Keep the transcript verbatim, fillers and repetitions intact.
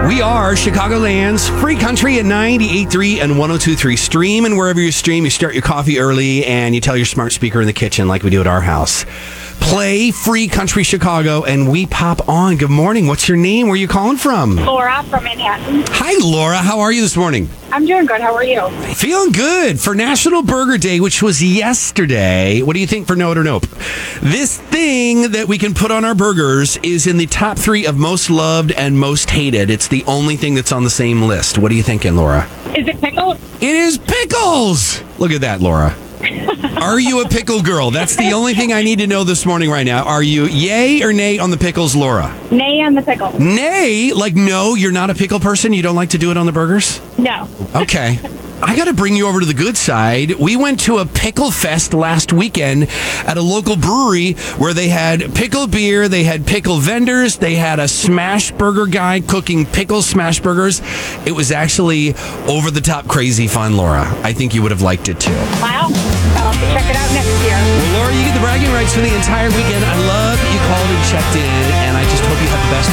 We are Chicagoland's free country at ninety-eight point three and one oh two point three. Stream, and wherever you stream, you start your coffee early and you tell your smart speaker in the kitchen like we do at our house. Play Free Country Chicago, and we pop on. Good morning. What's your name? Where are you calling from? Laura from Manhattan. Hi, Laura. How are you this morning? I'm doing good. How are you? Feeling good for National Burger Day, which was yesterday. What do you think for Note or Nope? This thing that we can put on our burgers is in the top three of most loved and most hated. It's the only thing that's on the same list. What are you thinking, Laura? Is it pickles? It is pickles. Look at that, Laura. Are you a pickle girl? That's the only thing I need to know this morning right now. Are you yay or nay on the pickles, Laura? Nay on the pickle. Nay? Like, no, you're not a pickle person? You don't like to do it on the burgers? No. Okay. I got to bring you over to the good side. We went to a pickle fest last weekend at a local brewery where they had pickle beer, they had pickle vendors, they had a smash burger guy cooking pickle smash burgers. It was actually over the top crazy fun, Laura. I think you would have liked it too. Wow. I'll have to check it out next year. Well, Laura, you get the bragging rights for the entire weekend. I love that you called and checked in, and I just hope you have the best